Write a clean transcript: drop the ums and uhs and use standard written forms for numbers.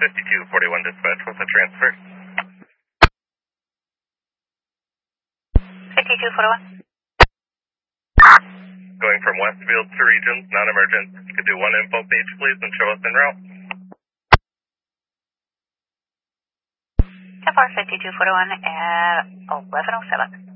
5241 dispatch, what's the transfer? 5241. Going from Westfield to Regions, non-emergent. You could do one info page, please, and show us en route. 5241 at 1107.